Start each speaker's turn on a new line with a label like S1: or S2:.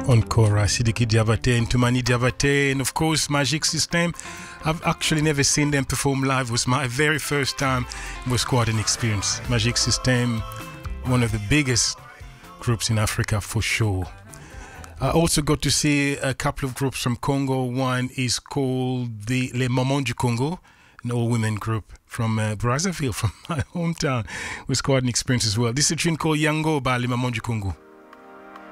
S1: Encore Sidiki Diabaté and Toumani Diabaté, and of course Magic System. I've actually never seen them perform live. It was my very first time. It was quite an experience. Magic System, one of the biggest groups in Africa for sure. I also got to see a couple of groups from Congo. One is called the Les Mamans du Congo, an all-women group from Brazzaville, from my hometown. It was quite an experience as well. This is a tune called Yango by Les Mamans du Congo.